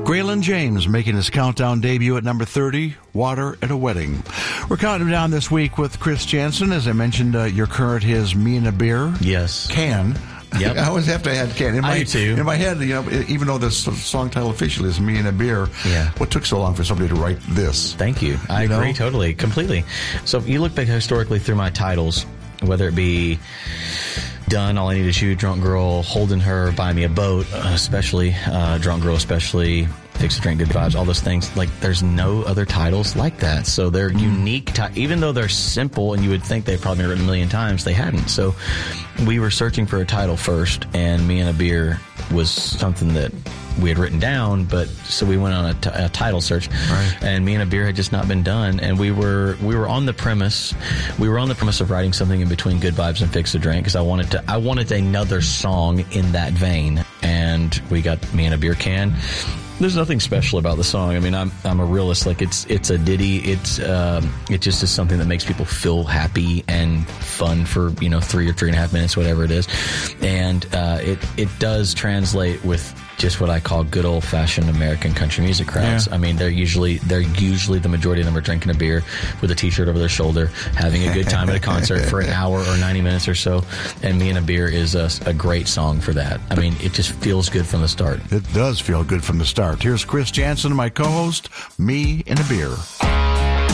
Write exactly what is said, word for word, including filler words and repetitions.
Graylin James making his countdown debut at number thirty, Water at a Wedding. We're counting down this week with Chris Janson. As I mentioned, uh, your current is Me and a Beer. Yes. Can. Yep. I always have to add can. In my, I do too. In my head, you know, even though the song title officially is Me and a Beer, yeah. what took so long for somebody to write this? Thank you. I you agree know? totally, completely. So if you look back historically through my titles, whether it be Done, All I Need Is You, Drunk Girl, Holding Her, Buy Me a Boat, uh, especially, uh, Drunk Girl especially, Fix a Drink, Good Vibes, all those things, like there's no other titles like that. So they're mm. unique, ti- even though they're simple and you would think they've probably been written a million times, they hadn't. So we were searching for a title first, and Me and a Beer was something that we had written down, but so we went on a, t- a title search, right. and Me and a Beer had just not been done, and we were we were on the premise, we were on the premise of writing something in between Good Vibes and Fix a Drink, because I wanted to I wanted another song in that vein, and we got Me and a Beer Can. There's nothing special about the song. I mean, I'm I'm a realist. Like it's it's a ditty. It's um, it just is something that makes people feel happy and fun for you know three or three and a half minutes, whatever it is, and uh, it it does translate with just what I call good old fashioned American country music crowds. Yeah. I mean, they're usually they're usually the majority of them are drinking a beer with a T-shirt over their shoulder, having a good time at a concert for an hour or ninety minutes or so. And Me and a Beer is a, a great song for that. I mean, it just feels good from the start. It does feel good from the start. Here's Chris Janson, my co-host, Me and a Beer.